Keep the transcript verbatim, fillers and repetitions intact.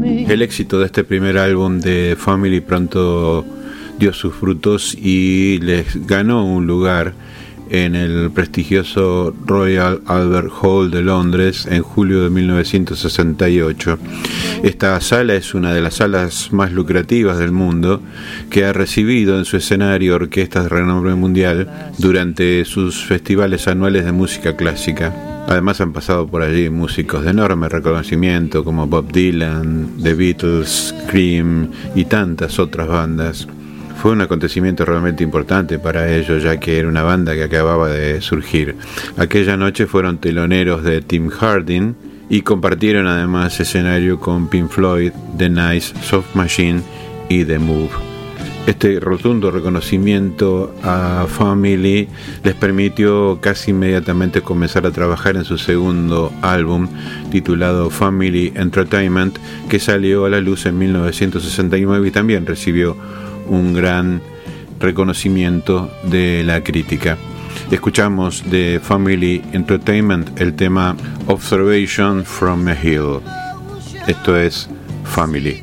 El éxito de este primer álbum de Family pronto dio sus frutos y les ganó un lugar en el prestigioso Royal Albert Hall de Londres en julio de mil novecientos sesenta y ocho. Esta sala es una de las salas más lucrativas del mundo, que ha recibido en su escenario orquestas de renombre mundial durante sus festivales anuales de música clásica. Además han pasado por allí músicos de enorme reconocimiento como Bob Dylan, The Beatles, Cream y tantas otras bandas. Fue un acontecimiento realmente importante para ellos, ya que era una banda que acababa de surgir. Aquella noche fueron teloneros de Tim Hardin y compartieron además escenario con Pink Floyd, The Nice, Soft Machine y The Move. Este rotundo reconocimiento a Family les permitió casi inmediatamente comenzar a trabajar en su segundo álbum, titulado Family Entertainment, que salió a la luz en mil novecientos sesenta y nueve y también recibió un gran reconocimiento de la crítica. Escuchamos de Family Entertainment el tema Observation from a Hill. Esto es Family.